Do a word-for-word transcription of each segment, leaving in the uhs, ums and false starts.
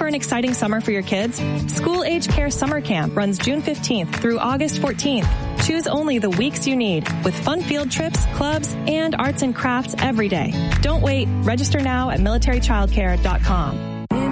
for an exciting summer for your kids? School Age Care Summer Camp runs June fifteenth through August fourteenth. Choose only the weeks you need with fun field trips, clubs, and arts and crafts every day. Don't wait. Register now at military childcare dot com.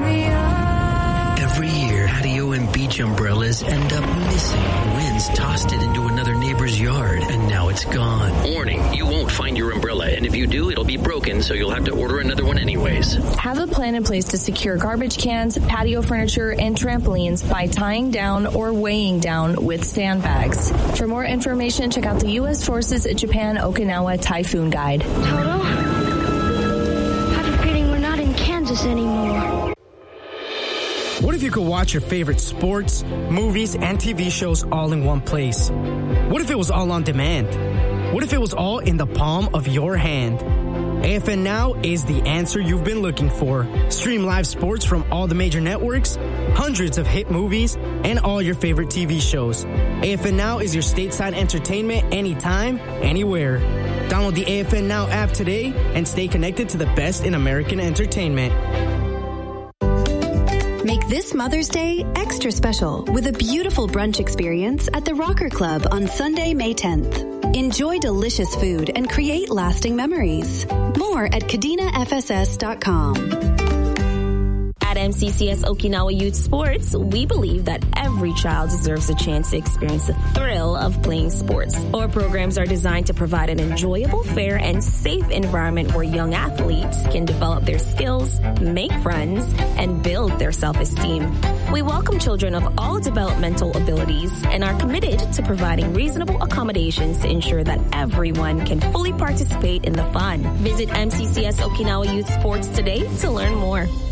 Every year, patio and beach umbrellas end up missing. Winds tossed it into another neighbor's yard, and now it's gone. Warning, you won't find your umbrella, and if you do, it'll be broken, so you'll have to order another one anyways. Have a plan in place to secure garbage cans, patio furniture, and trampolines by tying down or weighing down with sandbags. For more information, check out the U S Forces Japan Okinawa Typhoon Guide. Toto, I have a feeling we're not in Kansas anymore. What if you could watch your favorite sports, movies, and T V shows all in one place? What if it was all on demand? What if it was all in the palm of your hand? A F N Now is the answer you've been looking for. Stream live sports from all the major networks, hundreds of hit movies, and all your favorite T V shows. A F N Now is your stateside entertainment anytime, anywhere. Download the A F N Now app today and stay connected to the best in American entertainment. Make this Mother's Day extra special with a beautiful brunch experience at the Rocker Club on Sunday, May tenth. Enjoy delicious food and create lasting memories. More at kadena f s s dot com. At M C C S Okinawa Youth Sports, we believe that every child deserves a chance to experience the thrill of playing sports. Our programs are designed to provide an enjoyable, fair, and safe environment where young athletes can develop their skills, make friends, and build their self-esteem. We welcome children of all developmental abilities and are committed to providing reasonable accommodations to ensure that everyone can fully participate in the fun. Visit M C C S Okinawa Youth Sports today to learn more.